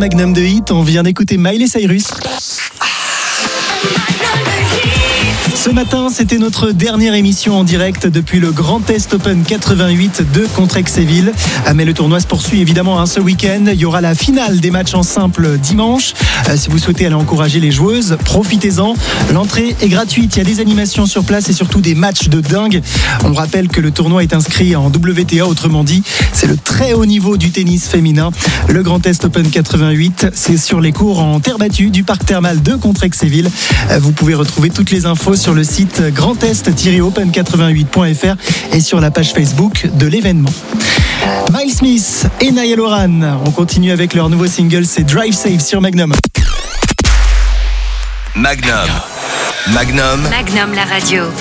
Magnum de Hit. On vient d'écouter Miley Cyrus. Ce matin, c'était notre dernière émission en direct depuis le Grand Est Open 88 de Contrexéville. Mais le tournoi se poursuit évidemment ce week-end. Il y aura la finale des matchs en simple dimanche. Si vous souhaitez aller encourager les joueuses, profitez-en. L'entrée est gratuite. Il y a des animations sur place et surtout des matchs de dingue. On rappelle que le tournoi est inscrit en WTA, autrement dit, c'est le très haut niveau du tennis féminin. Le Grand Est Open 88, c'est sur les cours en terre battue du parc thermal de Contrexéville. Vous pouvez retrouver toutes les infos sur le site grandest-open88.fr et sur la page Facebook de l'événement. Miles Smith et Niall Horan, on continue avec leur nouveau single, c'est Drive Safe sur Magnum. Magnum, la radio.